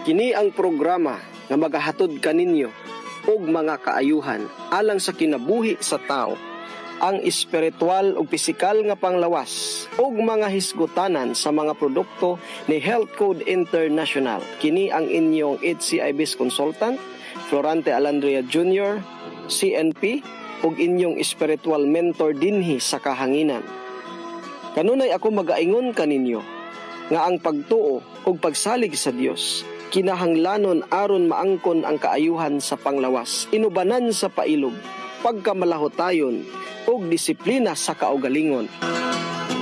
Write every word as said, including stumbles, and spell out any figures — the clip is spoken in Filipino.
Kini ang programa nga magahatod kaninyo og mga kaayuhan alang sa kinabuhi sa tao, ang espiritual ug pisikal nga panglawas ug mga hisgutanan sa mga produkto ni Health Code International. Kini ang inyong H C I B S consultant, Florante Alandria Junior, C N P, ug inyong spiritual mentor dinhi sa kahanginan. Kanunay ako magaingon kaninyo nga ang pagtuo ug pagsalig sa Dios kinahanglanon aron maangkon ang kaayuhan sa panglawas, inubanan sa pailog, pagkamalahotayon ug disiplina sa kaugalingon.